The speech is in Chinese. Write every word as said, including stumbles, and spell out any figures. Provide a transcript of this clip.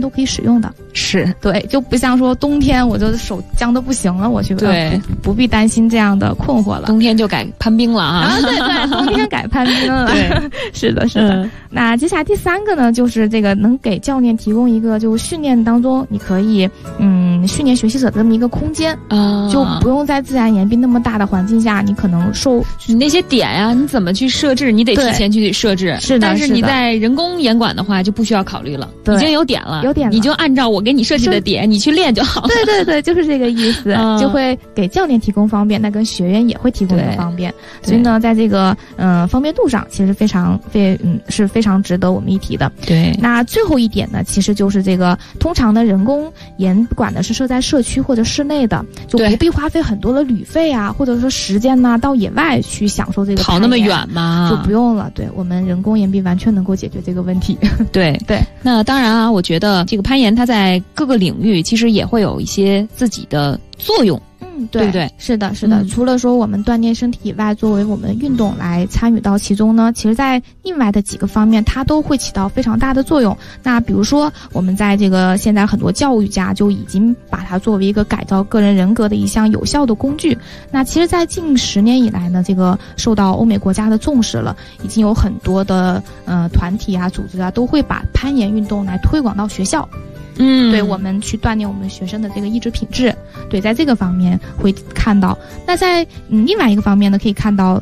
都可以使用的。 是， 对，就不像说冬天我就手僵得不行了，我去对、 呃、不, 不必担心这样的困惑了。 冬天就改攀冰了啊！ 啊对对，冬天改攀冰了。 对， 是的，是的、嗯。那接下来第三个呢，就是这个能给教练提供一个就训练当中你可以嗯训练学习者的这么一个空间啊，就不用在自然岩壁那么大的环境下，你可能受你那些点呀、啊，你怎么去设置？你得提前去设置。 是的， 但是你在人工岩馆的话就不需要考虑了，已经有点了， 有点了， 你就按照我给你设计的点，你去练就好了。 对对对，就是这个意思，嗯、就会给教练提供方便，那跟学员也会提供一个方便。所以呢，在这个嗯、呃、方便度上，其实非常非嗯是非常值得我们一提的。 对， 那最后一点呢，其实就是这个通常的人工岩馆呢是设在社区或者室内的，就不必花费很多的旅费啊，或者说时间呐、啊，到野外去享受这个跑那么远吗？ 就不用了。对，我们人工岩壁完全能够解决这个问题。 对对， 那当然啊，我觉得这个攀岩它在各个领域其实也会有一些自己的作用。 嗯，对， 对不对？ 是的，是的、嗯。除了说我们锻炼身体以外，作为我们运动来参与到其中呢，其实在另外的几个方面，它都会起到非常大的作用。那比如说，我们在这个现在很多教育家就已经把它作为一个改造个人人格的一项有效的工具。那其实，在近十年以来呢，这个受到欧美国家的重视了，已经有很多的呃团体啊、组织啊，都会把攀岩运动来推广到学校。嗯，对，我们去锻炼我们学生的这个意志品质。对，在这个方面会看到。那在嗯另外一个方面呢，可以看到